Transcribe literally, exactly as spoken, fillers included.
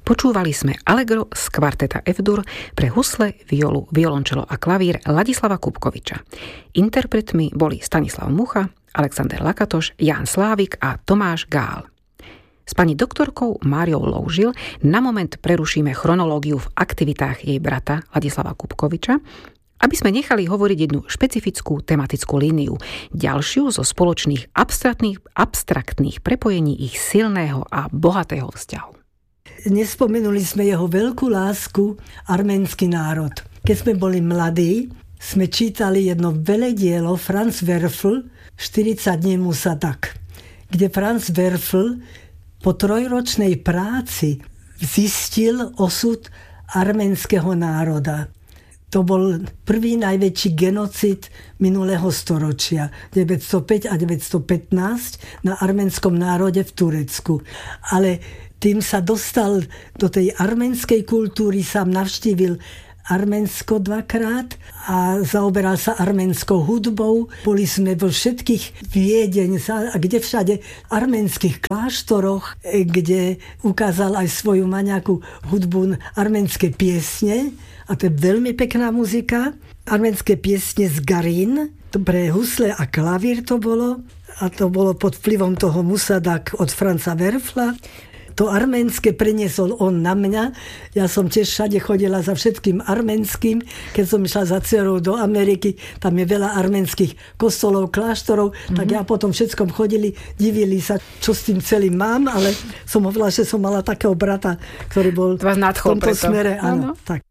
Počúvali sme Allegro z kvarteta F-dur pre husle, violu, violončelo a klavír Ladislava Kubkoviča. Interpretmi boli Stanislav Mucha, Alexander Lakatoš, Ján Slávik a Tomáš Gál. S pani doktorkou Máriou Loužil na moment prerušíme chronológiu v aktivitách jej brata Ladislava Kubkoviča, aby sme nechali hovoriť jednu špecifickú tematickú líniu, ďalšiu zo spoločných abstraktných, abstraktných prepojení ich silného a bohatého vzťahu. Nespomenuli sme jeho veľkú lásku, arménsky národ. Keď sme boli mladí, sme čítali jedno veledielo Franz Werfel štyridsať dní musa tak, kde Franz Werfel po trojročnej práci zistil osud arménskeho národa. To bol prvý najväčší genocid minulého storočia, deväťstopäť a deväťstopätnásť, na arménskom národe v Turecku. Ale tým sa dostal do tej arménskej kultúry, sám navštívil Arménsko dvakrát a zaoberal sa arménskou hudbou. Boli sme vo všetkých Viedeň, a kde všade arménskych kláštoroch, kde ukázal aj svoju maňakú hudbu, arménske piesne. A to je veľmi pekná muzika. Arménske piesne z Garín, pre husle a klavír to bolo. A to bolo pod vplyvom toho Musadak od Franza Werfla. To arménske preniesol on na mňa. Ja som tiež všade chodila za všetkým arménskym. Keď som išla za dcerou do Ameriky, tam je veľa arménskych kostolov, kláštorov, mm-hmm. tak ja potom všetkom chodili, divili sa, čo s tým celým mám, ale som hovorila, že som mala takého brata, ktorý bol v tomto smere. Áno, tak.